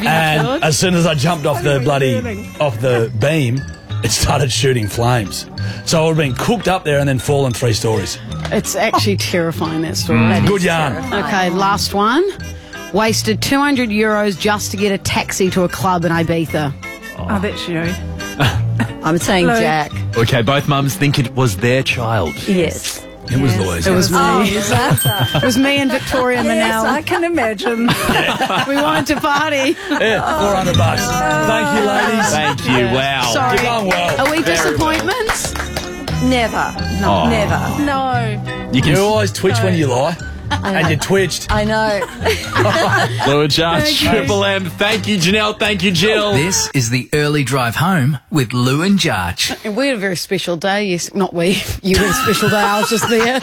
And as soon as I jumped off the beam, it started shooting flames. So I would have been cooked up there and then fallen 3 stories. It's actually terrifying, that story. Good yarn. Okay, last one. Wasted €200 just to get a taxi to a club in Ibiza. Oh, that's you. I'm saying Hello. Jack. Okay, both mums think it was their child. Yes. It was Louise. It was me. Oh, is that? It was me and Victoria Yes, I Manel. can imagine. We wanted to party. Yeah, $400. Thank you, ladies. Thank you. Wow. Sorry. You've done well. Are we disappointments? Never. Oh. Never. No. You can You always twitch when you lie, and you twitched. I know. Lou and Josh, Thank you. Triple M. Thank you, Janelle. Thank you, Jill. This is the early drive home with Lou and Jarch. And we had a very special day. Yes, not we. You had a special day. I was just there.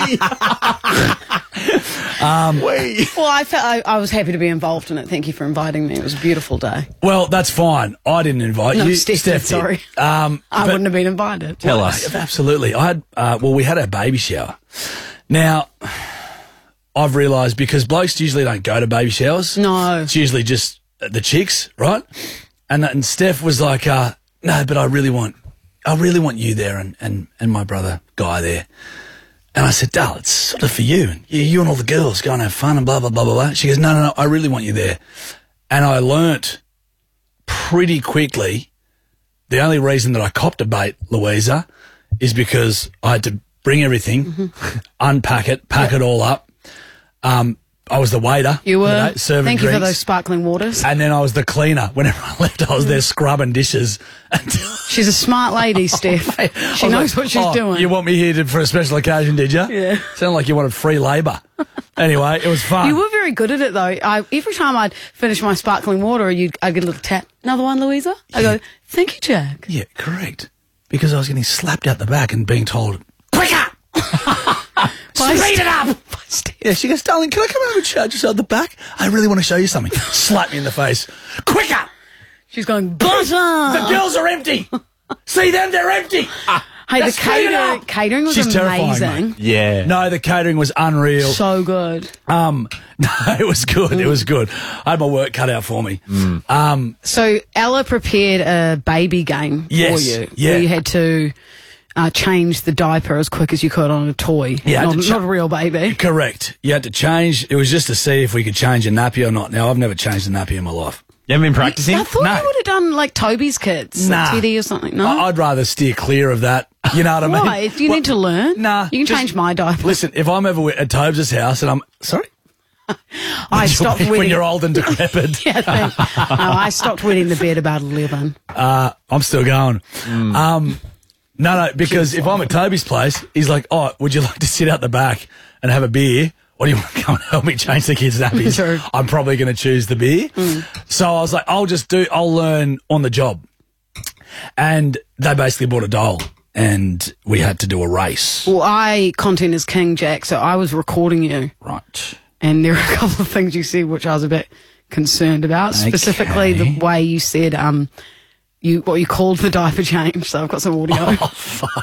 Well, I was happy to be involved in it. Thank you for inviting me. It was a beautiful day. Well, that's fine. I didn't invite No, you. Steph did, sorry. I wouldn't have been invited. Tell us. Absolutely. I had. We had our baby shower. Now, I've realised because blokes usually don't go to baby showers. No. It's usually just the chicks, right? And Steph was like, no, but I really want you there and my brother Guy there. And I said, Dal, it's sort of for you. You and all the girls go and have fun and blah, blah, blah, blah, blah. She goes, no, I really want you there. And I learnt pretty quickly the only reason that I copped a bait, Louisa, is because I had to bring everything, unpack it, pack it all up. I was the waiter. You were. That day, serving Thank you for drinks. those sparkling waters. And then I was the cleaner. Whenever I left, I was there scrubbing dishes. She's a smart lady, Steph. She knows what she's doing. You want me here for a special occasion, did you? Yeah. Sounded like you wanted free labour. Anyway, it was fun. You were very good at it, though. Every time I'd finish my sparkling water, I'd get a little tap. Another one, Louisa? I go, thank you, Jack. Yeah, correct. Because I was getting slapped out the back and being told, quicker! Speed it up! Yeah, she goes, darling, can I come over and show just out the back? I really want to show you something. Slap me in the face. Quicker! She's going, butter! The girls are empty! See them, they're empty! Hey, the Speed it up! catering was She's terrifying, amazing. mate. Yeah. No, the catering was unreal. So good. No, it was good. It was good. I had my work cut out for me. So Ella prepared a baby game Yes, for you. yeah. Where you had to change the diaper as quick as you could on a toy. Yeah, not a real baby. Correct. You had to change. It was just to see if we could change a nappy or not. Now, I've never changed a nappy in my life. You haven't been practicing? I thought No. you would have done like Toby's kids, Nah. like Teddy or something. No? I'd rather steer clear of that. You know what I mean? Why? Do you need to learn? Nah. You can just- change my diaper. Listen, if I'm ever at Tobes' house and I'm... Sorry? I stopped when wetting. you're old and decrepit. Yeah, no, I stopped wetting the bed about 11. I'm still going. No, because if I'm at Toby's place, he's like, oh, would you like to sit out the back and have a beer? Or do you want to come and help me change the kids' nappies? True. I'm probably going to choose the beer. So I was like, I'll learn on the job. And they basically bought a doll and we had to do a race. Well, content is king, Jack, so I was recording you. Right. And there are a couple of things you said which I was a bit concerned about, specifically the way you said what you called the diaper change. So I've got some audio. Oh, fuck.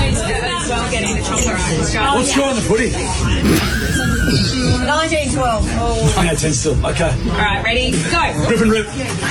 What's going on the pudding? 1912. I got 10 still. Okay. All right, ready? Go. Rip and rip.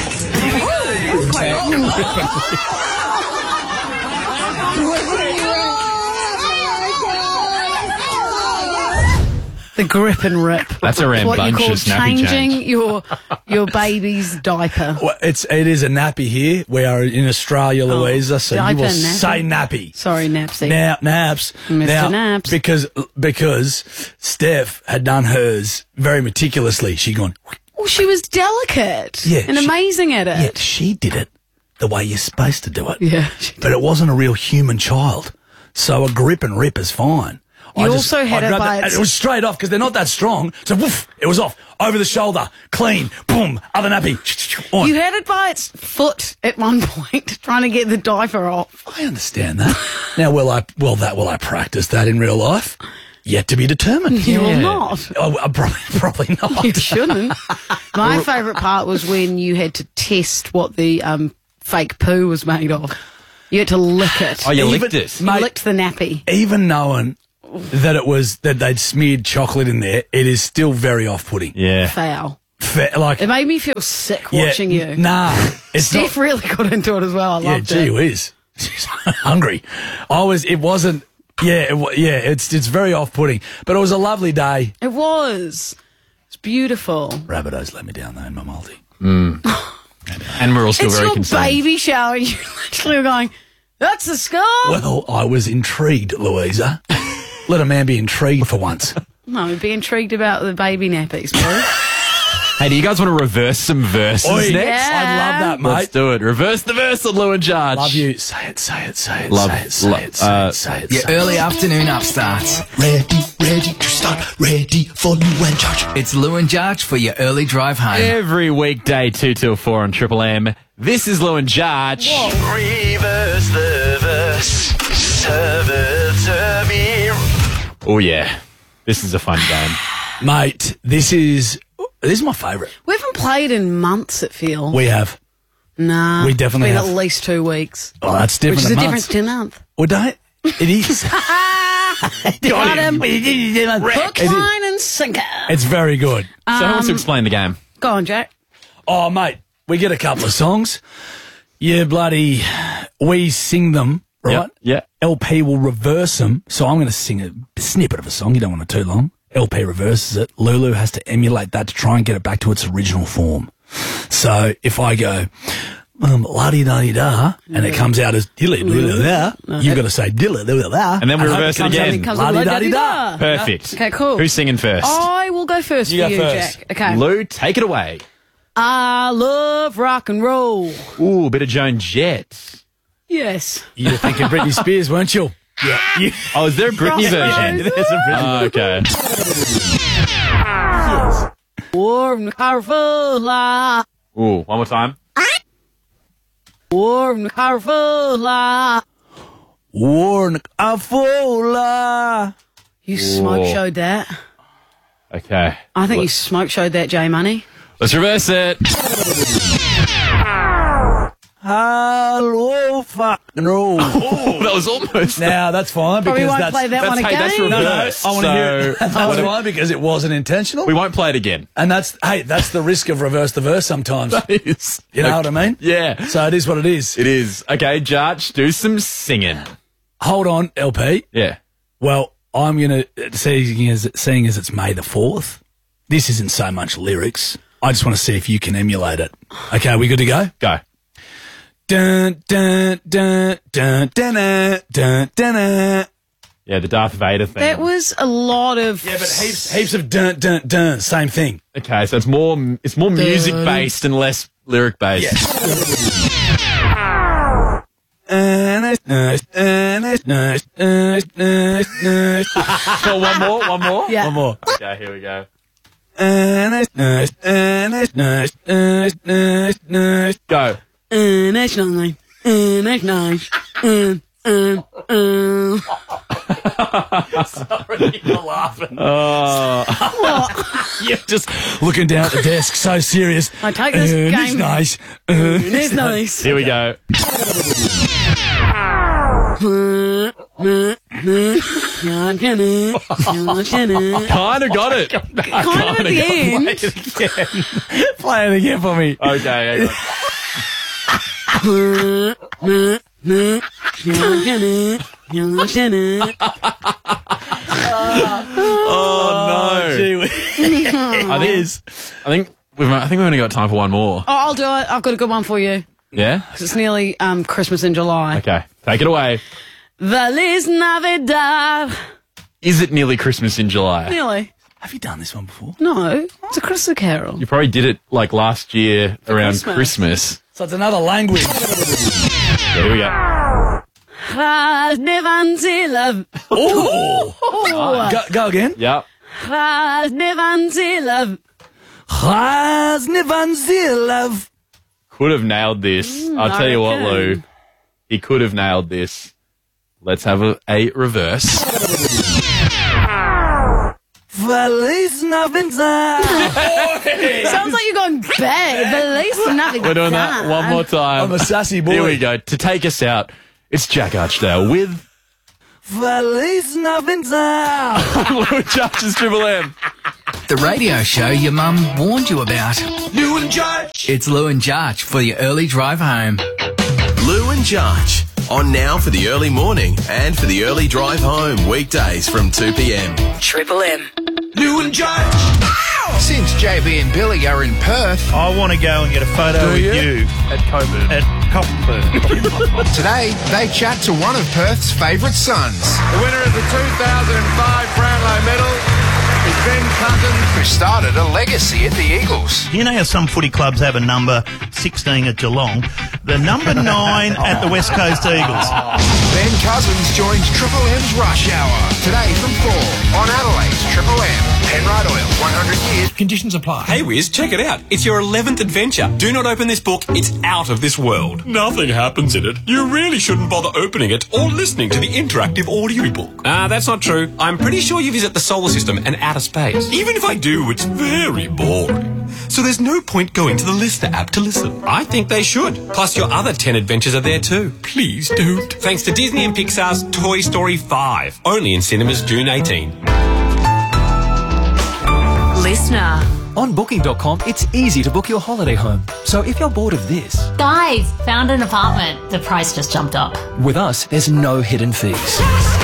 The grip and rip. That's a What you call rambunctious nappy changing change. your baby's diaper. Well, it is a nappy here. We are in Australia, Louisa, so you diaper will and nappy. say nappy. Sorry, Napsy. Now, Naps. Mr. Now, Naps. Because Steph had done hers very meticulously. She'd gone, Well, she was delicate and amazing at it. yeah, she did it the way you're supposed to do it. Yeah. But it wasn't a real human child. So a grip and rip is fine. You also had I it grabbed by and its- it was straight off because they're not that strong. So woof, it was off. Over the shoulder, clean, boom, other nappy. On. You had it by its foot at one point, trying to get the diaper off. I understand that. Now, will I practice that in real life? Yet to be determined. You will not. Oh, probably not. You shouldn't. My favourite part was when you had to test what the fake poo was made of. You had to lick it. Oh, you Even- licked it. You mate, licked the nappy. Even knowing that they'd smeared chocolate in there, it is still very off-putting. Yeah. Foul. like, It made me feel sick watching you. Nah, it's Steph not. really got into it as well. I Yeah, loved gee it. whiz. She's hungry. It wasn't. Yeah, it's very off-putting, but it was a lovely day. It was. It's beautiful. Rabbitohs let me down though in my multi. And we're all still It's very your concerned. baby shower. You literally were going, that's the score. Well, I was intrigued, Louisa. Let a man be intrigued for once. No, be intrigued about the baby nappies, please. Hey, do you guys want to reverse some verses Oi, next? Yeah. I'd love that, mate. Let's do it. Reverse the verse on Lou and Jarge. Love you. Say it, say it, say it, Love- say it, say lo- it, say it, say it. Your say it. early afternoon upstarts. Ready to start, ready for Lou and Jarge. It's Lou and Jarge for your early drive home. Every weekday, 2 till 4 on Triple M. This is Lou and Jarge. Reverse the verse, serve it to me. Oh, yeah. This is a fun game. Mate, this is my favourite. We haven't played in months, it feels. We have. Nah. we definitely it's have. been at least 2 weeks. Oh, that's different. Which is a than difference months. to a month. Well, don't it is. Got him. Hook, It is. line, and sinker. It's very good. So who wants to explain the game? Go on, Jack. Oh, mate, we get a couple of songs. We sing them, right? Yeah. LP will reverse them. So I'm going to sing a snippet of a song. You don't want it too long. LP reverses it. Lulu has to emulate that to try and get it back to its original form. So if I go, la-di-da-di-da, and it comes out as dilly-da, you've got to say dilly-da. And then we reverse it again. La-di-da-di-da. Perfect. Okay, cool. Who's singing first? I will go first You for go you, first. Jack. Okay. Lou, take it away. I love rock and roll. Ooh, a bit of Joan Jett. Yes. You were thinking Britney Spears, weren't you? Yeah. Oh, is there a Britney version? There's a Britney. Oh, okay. Warm, powerful, Ooh, one more time. warm, powerful, Warn Afola. You smoke showed that. Okay. I think you smoke showed that, J Money. Let's reverse it. Hello, fucking roll. Oh, that was almost. Now that's fine Probably because won't that's play that one hey, again. that's reverse. I want to hear it. So- That's fine because it wasn't intentional. We won't play it again. And that's the risk of reverse the verse sometimes. It's- You know what I mean? Yeah. So it is what it is. It is. Okay, Jarge, do some singing. Hold on, LP. Yeah. Well, I'm going to, seeing as it's May the 4th, this isn't so much lyrics. I just want to see if you can emulate it. Okay, we good to go? Go. Dun, dun, dun, dun, dun, dun, dun, dun. Yeah, the Darth Vader thing. That was a lot of. Yeah, but heaps of dun, dun, dun. Same thing. Okay, so it's more music based and less lyric based. Oh, one more. Yeah. One more. Okay, here we go. Go. That's nine. That's nine. You're laughing. You're just looking down at the desk, so serious. I take this It's game. nice. That's nice. Here we go. Kind of got it. Kind of at the end. Play it again for me. Okay. Oh no! Gee whiz. I think we've only got time for one more. Oh, I'll do it. I've got a good one for you. Yeah. 'Cause it's nearly Christmas in July. Okay. Take it away. Feliz Navidad. Is it nearly Christmas in July? Nearly. Have you done this one before? No, it's a Christmas carol. You probably did it like last year around Christmas. Christmas. So it's another language. Yeah, here we go. Oh, go again. Yep. Love. Could have nailed this. I'll I tell you what, reckon. Lou. He could have nailed this. Let's have a reverse. Feliz Navidad. Sounds like you're going bad. Feliz Navidad. We're doing that one more time. I'm a sassy boy. Here we go. To take us out, it's Jack Archdale with Feliz Navidad. Lou Jarge's Triple M. The radio show your mum warned you about. Lou and Judge. It's Lou and Jarch for the early drive home. Lou and Jarch. On now for the early morning and for the early drive home. Weekdays from 2 p.m. Triple M. Lou and Judge. Since JB and Billy are in Perth, I want to go and get a photo with you At Coburn. at Cockburn. today they chat to one of Perth's favourite sons, The winner of the 2005 Brownlow medal is Ben Cousins. who started a legacy at the Eagles. You know how some footy clubs have a number 16 at Geelong? The number 9 at the West Coast Eagles. Ben Cousins joins Triple M's Rush Hour today from 4 on Adelaide's Triple M. Penrite Oil, 100 years. Conditions apply. Hey Wiz, check it out. It's your 11th adventure. Do not open this book. It's out of this world. Nothing happens in it. You really shouldn't bother opening it or listening to the interactive audiobook. That's not true. I'm pretty sure you visit the solar system and outer space. Even if I do, it's very boring. So there's no point going to the Listener app to listen. I think they should. Plus your other 10 adventures are there too. Please don't. Thanks to Disney and Pixar's Toy Story 5. Only in cinemas June 18. Listener. On Booking.com, it's easy to book your holiday home. So if you're bored of this... Guys, found an apartment. The price just jumped up. With us, there's no hidden fees.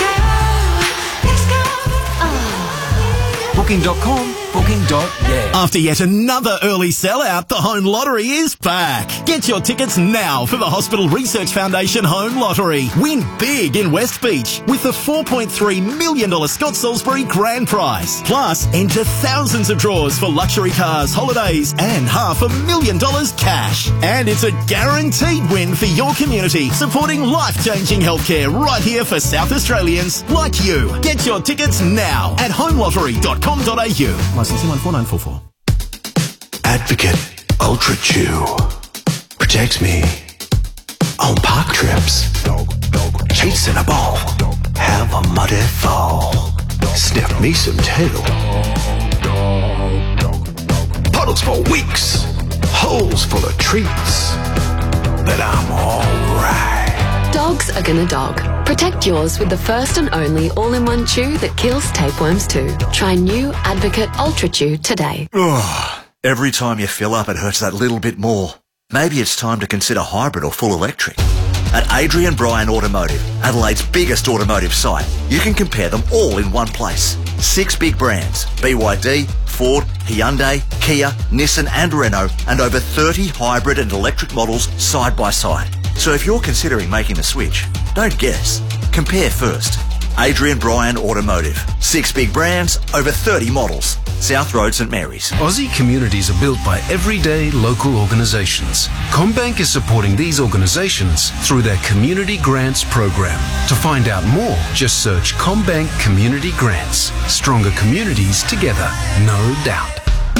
Booking.com, booking.yeah. After yet another early sellout, the Home Lottery is back. Get your tickets now for the Hospital Research Foundation Home Lottery. Win big in West Beach with the $4.3 million Scott Salisbury grand prize. Plus, enter thousands of draws for luxury cars, holidays, and $500,000 cash. And it's a guaranteed win for your community, supporting life-changing healthcare right here for South Australians like you. Get your tickets now at homelottery.com.au. Licensing 14944. Advocate Ultra Chew protects me on park trips. Cheats in a ball, have a muddy fall. Sniff me some tail. Puddles for weeks, holes full of treats. But I'm alright. Dogs are gonna dog. Protect yours with the first and only all-in-one chew that kills tapeworms too. Try new Advocate Ultra Chew today. Ugh. Every time you fill up, it hurts that little bit more. Maybe it's time to consider hybrid or full electric. At Adrian Bryan Automotive, Adelaide's biggest automotive site, you can compare them all in one place. 6 big brands, BYD, Ford, Hyundai, Kia, Nissan and Renault, and over 30 hybrid and electric models side by side. So if you're considering making the switch, don't guess. Compare first. Adrian Bryan Automotive. 6 big brands, over 30 models. South Road, St Mary's. Aussie communities are built by everyday local organisations. CommBank is supporting these organisations through their Community Grants program. To find out more, just search CommBank Community Grants. Stronger communities together, no doubt.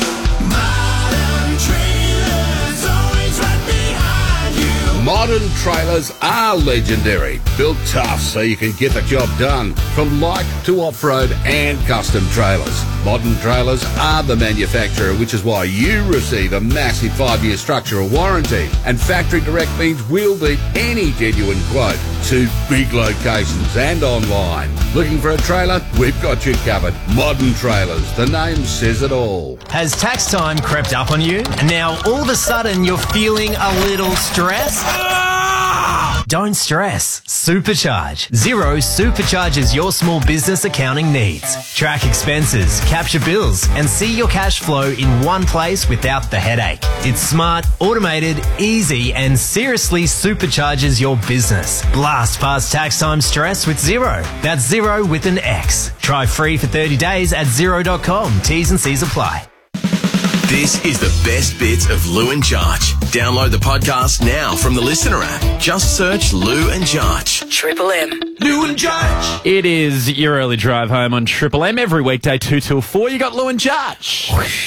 Modern trailers are legendary. Built tough so you can get the job done. From light to off-road and custom trailers. Modern trailers are the manufacturer, which is why you receive a massive 5-year structural warranty. And factory direct means we'll beat any genuine quote. 2 big locations and online. Looking for a trailer? We've got you covered. Modern Trailers. The name says it all. Has tax time crept up on you? And now all of a sudden you're feeling a little stressed? Don't stress. Supercharge. Xero supercharges your small business accounting needs. Track expenses, capture bills, and see your cash flow in one place without the headache. It's smart, automated, easy, and seriously supercharges your business. Blast past tax time stress with Xero. That's Xero with an X. Try free for 30 days at Xero.com. T's and C's apply. This is the best bits of Lou and Jarch. Download the podcast now from the Listener app. Just search Lou and Jarch. Triple M. Lou and Jarch. It is your early drive home on Triple M every weekday 2 till 4. You got Lou and Jarch.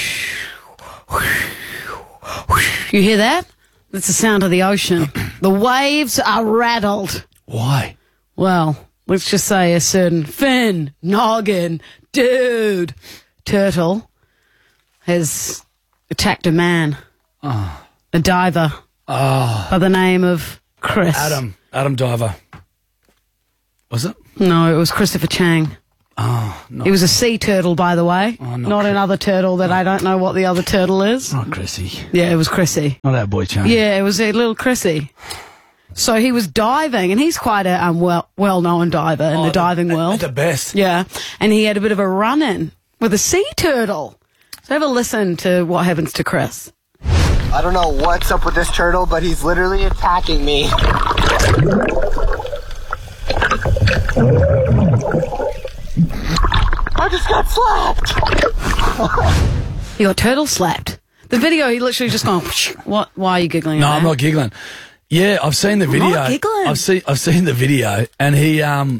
You hear that? That's the sound of the ocean. The waves are rattled. Why? Well, let's just say a certain fin, noggin, dude, turtle has attacked a man, a diver by the name of Chris. Adam Diver. Was it? No, it was Christopher Chang. Oh, no. He was a sea turtle, by the way. Oh, not another turtle that I don't know what the other turtle is. Not Chrissy. Yeah, it was Chrissy. Not our boy Chain. Yeah, it was a little Chrissy. So he was diving, and he's quite a well-known diver in the diving world. The best. Yeah, and he had a bit of a run-in with a sea turtle. So have a listen to what happens to Chris. I don't know what's up with this turtle, but he's literally attacking me. I just got slapped. He got turtle slapped. The video, he literally just gone, what? Why are you giggling No, at I'm that? not giggling. Yeah, I've seen the video. Not giggling. I've seen the video, and he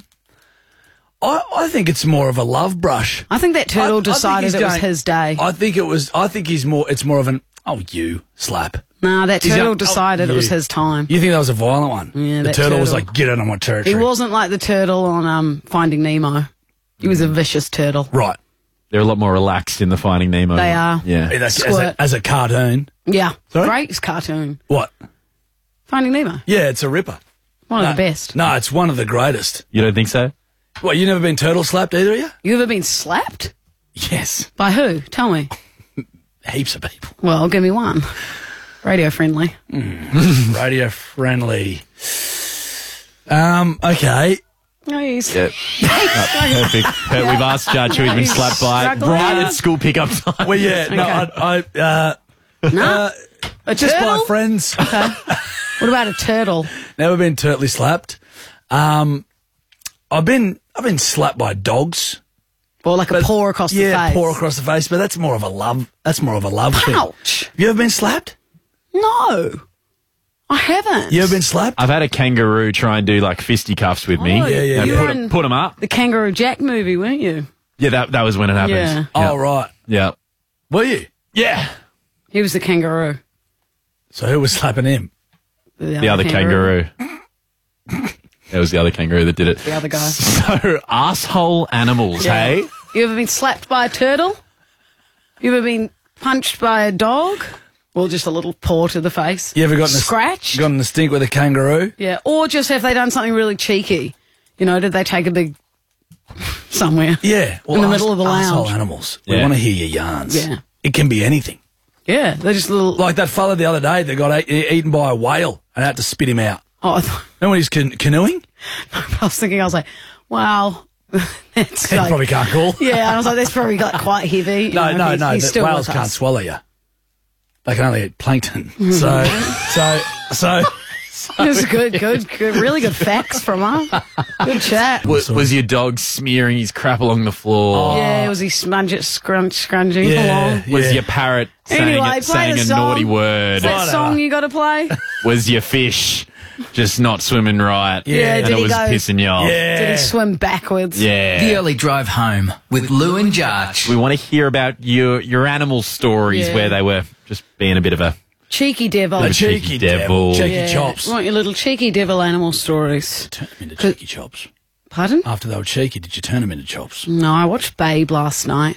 I think it's more of a love brush. I think that turtle I think decided he's it was going- his day. I think it's more of an you slap. Nah, that He's turtle going, decided it you. was his time. You think that was a violent one? Yeah, the that turtle was turtle. like, get out of my territory. He wasn't like the turtle on Finding Nemo. He was a vicious turtle. Right. They're a lot more relaxed in the Finding Nemo. They are. Yeah. As a cartoon. Yeah. Sorry? Great cartoon. What? Finding Nemo. Yeah, it's a ripper. One of the best. No, it's one of the greatest. You don't think so? What, you never been turtle slapped either of you? You ever been slapped? Yes. By who? Tell me. Heaps of people. Well, give me one. Radio friendly. Radio friendly. Okay. Oh, he's Yeah. Perfect. We've asked Judge who he's been slapped by struggling. right at school pickup time. Well, yeah, No. A just turtle? by friends. Okay. What about a turtle? Never been turtly slapped. I've been slapped by dogs. Or like a paw across the face. Yeah, paw across the face, but that's more of a love. That's more of a love thing. Ouch. Have you ever been slapped? No. I haven't. You ever been slapped? I've had a kangaroo try and do like fisticuffs with me. Oh, yeah. And You were in put them up. the Kangaroo Jack movie, weren't you? Yeah, that was when it happened. Yeah. Oh, right. Yeah. Were you? Yeah. He was the kangaroo. So who was slapping him? The other kangaroo. It was the other kangaroo that did it. The other guy. So, asshole animals, Yeah. hey? You ever been slapped by a turtle? You ever been punched by a dog? Or just a little paw to the face? You ever gotten scratched? Gotten a stink with a kangaroo? Yeah. Or just have they done something really cheeky? You know, did they take a big somewhere? Yeah. In the middle of the lounge. Asshole animals. We Yeah. want to hear your yarns. Yeah. It can be anything. Yeah, they're just little. Like that fella the other day that got eaten by a whale and had to spit him out. Oh, Remember when he's canoeing? I was thinking, I was like, wow. That's He like, probably can't call. yeah, I was like, that's probably like quite heavy. You know, No, he's the still whales with can't us. swallow you. They can only eat plankton. Mm-hmm. So It was good, really good facts from her. Good chat. Was your dog smearing his crap along the floor? Yeah, was he scrunging Yeah, along? Was your parrot saying, Anyway, play saying the a song. naughty word? Is that song you got to play? Was your fish just not swimming right? Yeah, and did it he was go- pissing you off. Did he swim backwards? Yeah. The early drive home with Lou and Jarch. We want to hear about your animal stories Yeah. where they were just being a bit of a Cheeky devil. A cheeky devil. Cheeky chops. Want your little cheeky devil animal stories. Turn them into cheeky chops. Pardon? After they were cheeky, did you turn them into chops? No, I watched Babe last night.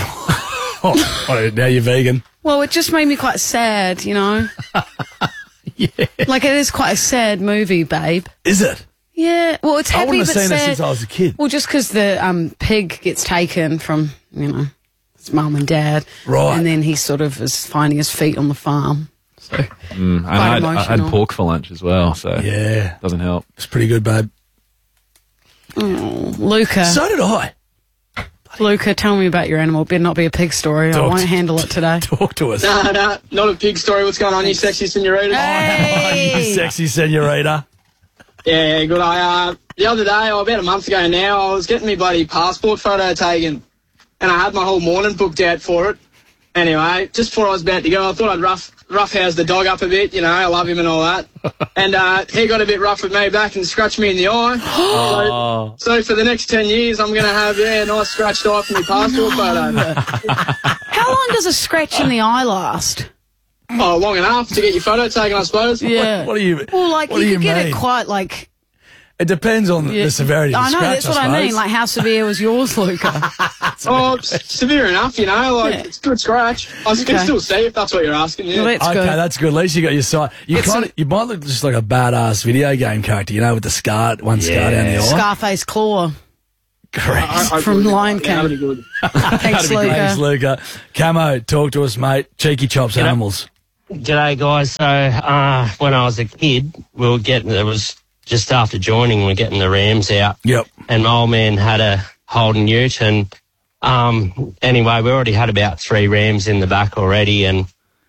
Oh, now you're vegan. Well, it just made me quite sad, you know? Yeah. Like, it is quite a sad movie, Babe. Is it? Yeah. Well, it's I happy, wouldn't but have seen sad. it since I was a kid. Well, just because the pig gets taken from, you know, his mum and dad. Right. And then he sort of is finding his feet on the farm. So, and I had emotional. pork for lunch as well, so Yeah. doesn't help. It's pretty good, babe. oh, Luca. So did I. Luca, tell me about your animal. Better not be a pig story. I Talk won't to- handle it today. Talk to us. Nah, not a pig story. What's going on, you sexy senorita? You sexy senorita. Yeah, good. The other day, about a month ago now, I was getting my bloody passport photo taken, and I had my whole morning booked out for it. Anyway, just before I was about to go, I thought I'd roughhouse the dog up a bit. You know, I love him and all that. And he got a bit rough with me back and scratched me in the eye. So for the next 10 years, I'm going to have a nice scratched eye for my passport photo. How long does a scratch in the eye last? Oh, long enough to get your photo taken, I suppose. Yeah. What do you? Well, like, what do you you could get mean? it quite, like... It depends on the severity of the I know, scratch, that's what I mean. suppose. Like, how severe was yours, Luca? Oh, severe enough, you know. Like, it's a good scratch. I can still see if that's what you're asking. Yeah. Well, that's Okay, good. that's good. At least you got your side. You might look just like a badass video game character, you know, with the scar, one scar down the eye. Scarface claw. Correct. From Lion King. That'll be good. Thanks, Luca. Thanks, Luca. Camo, talk to us, mate. Cheeky chops animals. G'day, guys. So, when I was a kid, it was just after joining, we were getting the rams out. Yep. And my old man had a Holden ute, and anyway, we already had about 3 rams in the back already, and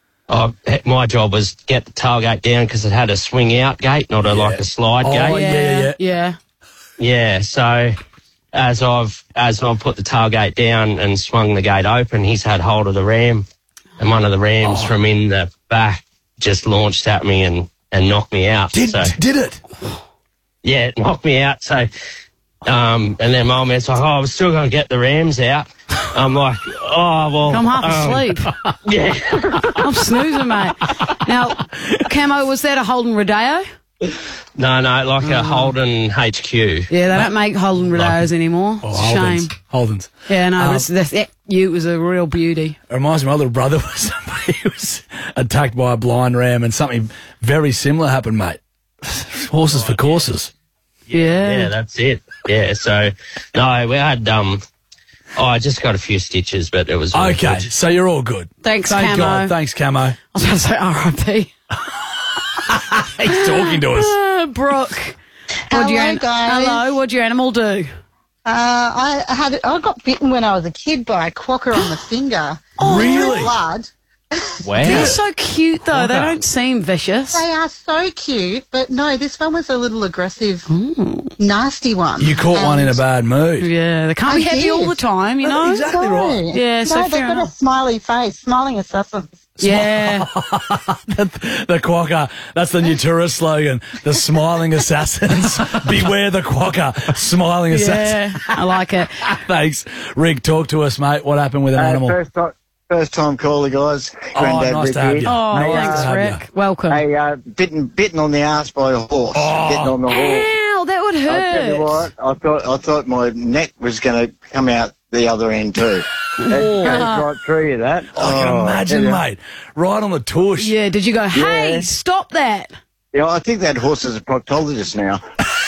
my job was to get the tailgate down because it had a swing out gate, not like a slide gate. Yeah. Yeah, so as I've put the tailgate down and swung the gate open, he's had hold of the ram, and one of the rams from in the back just launched at me and knocked me out. Did it? Yeah, it knocked me out. So, and then my old man's like, I was still going to get the rams out. I'm like, I'm half asleep. Yeah. I'm snoozing, mate. Now, Camo, was that a Holden Rodeo? No, like a Holden HQ. Yeah, they don't make Holden Rodeos anymore. It's a shame. Holden's. Yeah, no, that ute was a real beauty. It reminds me, my little brother was attacked by a blind ram, and something very similar happened, mate. Horses for courses. Yeah, that's it. Yeah, so, no, we had, I just got a few stitches, but it was really okay, good. so you're all good. Thanks, Thank Camo. God. Thanks, Camo. I was about to say R.I.P. He's talking to us. Brooke. Hello, guys. Hello, what'd your animal do? I got bitten when I was a kid by a quokka on the finger. Really? Blood. Wow. They're so cute, though. They don't seem vicious. They are so cute, but no, this one was a little aggressive, nasty one. You caught one in a bad mood. Yeah, they can't be happy all the time, you know? Exactly right. Yeah, so they've fair got enough. a smiley face, smiling assassins. Yeah. The quokka. That's the new tourist slogan. The smiling assassins. Beware the quokka. Smiling assassins. Yeah, I like it. Thanks. Rick, talk to us, mate. What happened with an animal? First time caller, guys. Granddad nice Rick to have here. you. Oh, Nice thanks, to have Rick. you. Welcome. Hey, bitten on the arse by a horse. Getting on the horse. Ow, that would I'll tell you hurt. what, I thought my neck was going to come out the other end too. That goes right through you, that. I can imagine, mate. Right on the tush. Yeah, did you go, hey, Yeah. stop that? Yeah, I think that horse is a proctologist now.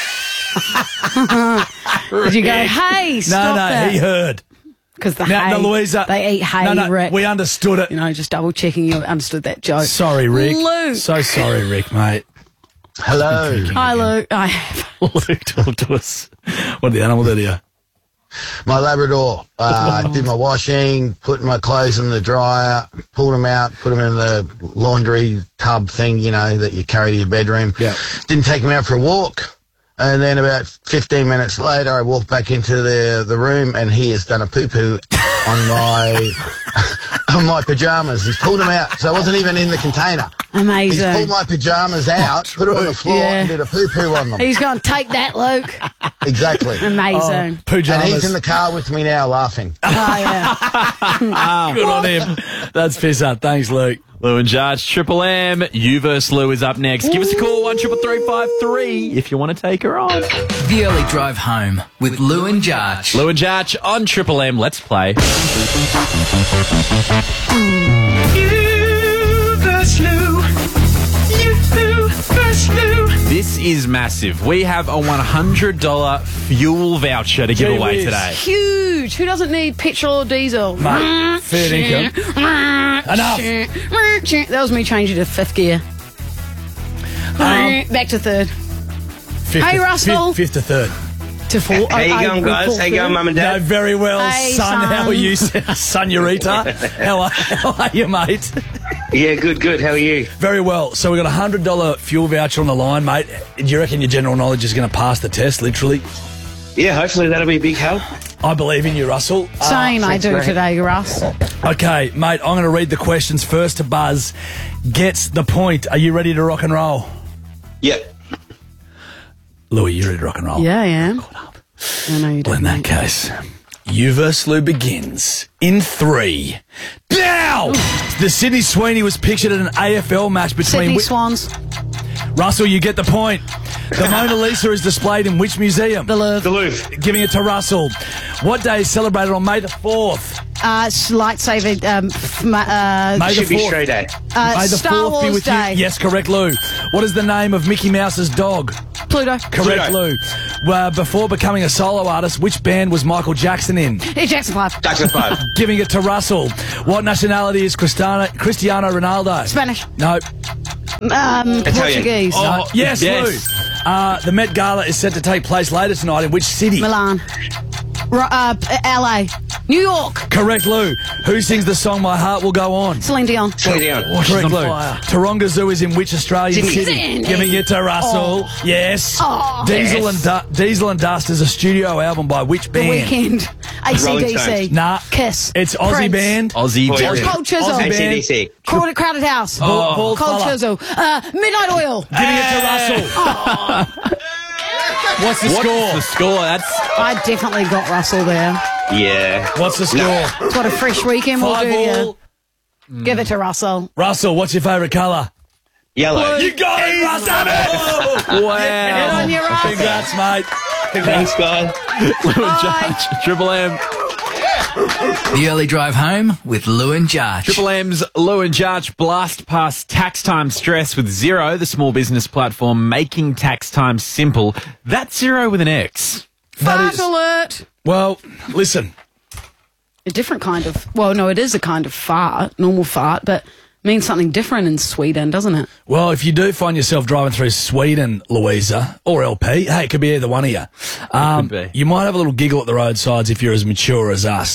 Did you go, hey, stop that? he heard. Because the Now, hay, Louisa, they eat hay, Rick. we understood it. You know, just double checking you understood that joke. Sorry, Rick. Luke. So sorry, Rick, mate. Hello. Hi, Luke. Luke, talk to us. What did the animal do to you? My Labrador. Did my washing, put my clothes in the dryer, pulled them out, put them in the laundry tub thing, you know, that you carry to your bedroom. Yeah. Didn't take him out for a walk. And then about 15 minutes later, I walked back into the room and he has done a poo-poo on my pajamas. He's pulled them out, so I wasn't even in the container. Amazing. He's pulled my pajamas out, put it on the floor and did a poo-poo on them. He's going to take that, Luke. Exactly. Amazing. Pajamas. And he's in the car with me now laughing. Oh, yeah. Good on him. That's pisser. Thanks, Luke. Lou and Jarch, Triple M. You vs. Lou is up next. Give us a call, 13353, if you want to take her on. The Early Drive Home with Lou and Jarch. Lou and Jarch on Triple M. Let's play. You vs. Lou. You vs. Lou. This is massive. We have a $100 fuel voucher to give away today. Huge. Who doesn't need petrol or diesel? Mate, fair income. Enough. That was me changing to fifth gear. Back to third. Hey, Russell. Fifth to third. To four. How you going, guys? How you going, Mum and Dad? No, very well, Hey, son. How are you, Senorita? How are you, mate? Yeah, good. How are you? Very well. So we've got a $100 fuel voucher on the line, mate. Do you reckon your general knowledge is going to pass the test, literally? Yeah, hopefully that'll be a big help. I believe in you, Russell. Same I do mate. today, Russ. Okay, mate, I'm going to read the questions first to Buzz. Gets the point. Are you ready to rock and roll? Yep. Louis, you ready to rock and roll? Yeah, I am. I know you do. Well, in that case, you vs. Lou begins in 3. Now! The Sydney Sweeney was pictured at an AFL match between... Sydney Swans. Russell, you get the point. The Mona Lisa is displayed in which museum? The Louvre. The Louvre. Giving it to Russell. What day is celebrated on May the 4th? Lightsaber. May Should the be 4th. straight A. May the Star 4th be Wars with Day. you. Yes, correct, Lou. What is the name of Mickey Mouse's dog? Pluto. Correct, Lou. Before becoming a solo artist, which band was Michael Jackson in? Jackson 5. Jackson 5. Giving it to Russell. What nationality is Cristiano Ronaldo? Spanish. No. Portuguese. No. Yes, Lou. The Met Gala is set to take place later tonight in which city? Milan. LA. New York. Correct, Lou. Who sings the song My Heart Will Go On? Celine Dion. Oh, correct, Lou. Taronga Zoo is in which Australian city? Giving it to Russell. Yes. Diesel and Dust is a studio album by which The band? Weeknd. AC/DC. Nah. Kiss. It's Aussie Prince. band. Cold Chisel. AC/DC. Crowded House. Bald Cold fella. Chisel. Midnight Oil. Giving it to Russell. What's the score? I definitely got Russell there. Yeah. What's the score? What a fresh weekend we'll 5-all. do. Give it to Russell. Russell, what's your favourite colour? Yellow. You got it, Russell! Wow. Get on your Russell. Congrats, mate. Thanks, guys. Lou and Judge, Triple M. The early drive home with Lou and Judge. Triple M's Lou and Judge blast past tax time stress with Xero, the small business platform making tax time simple. That's Xero with an X. Fart alert. Well, listen. A different kind of... Well, no, it is a kind of fart, normal fart, but means something different in Sweden, doesn't it? Well, if you do find yourself driving through Sweden, Louisa, or LP, hey, it could be either one of you. Could be. You might have a little giggle at the roadsides if you're as mature as us.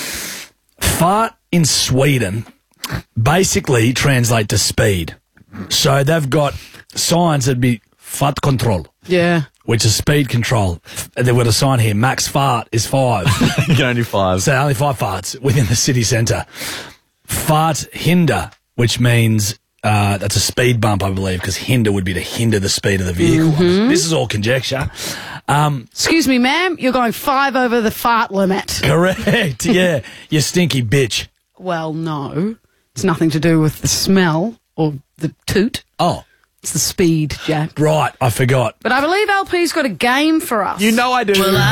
Fart in Sweden basically translate to speed. So they've got signs that'd be fart control. Yeah. Which is speed control. And they've got a sign here, max fart is 5. You can only 5. So only 5 farts within the city centre. Fart hinder, which means that's a speed bump, I believe, because hinder would be to hinder the speed of the vehicle. This is all conjecture. Excuse me, ma'am, you're going 5 over the fart limit. Correct, yeah. You stinky bitch. Well, no. It's nothing to do with the smell or the toot. Oh. It's the speed, Jack. Right, I forgot. But I believe LP's got a game for us. You know I do.